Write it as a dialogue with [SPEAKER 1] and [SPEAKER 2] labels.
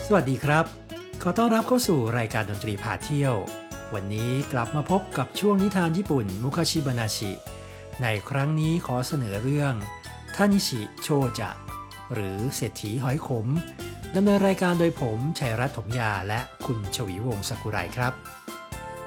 [SPEAKER 1] สวัสดีครับขอต้อนรับเข้าสู่รายการดนตรีพาเที่ยววันนี้กลับมาพบกับช่วงนิทานญี่ปุ่นมุคาชิบานาชิในครั้งนี้ขอเสนอเรื่องทานิชิโชจะหรือเศรษฐีหอยขมดำเนินรายการโดยผมชัยรัตน์ถมยาและคุณชวีวงศ์สกุไรครับ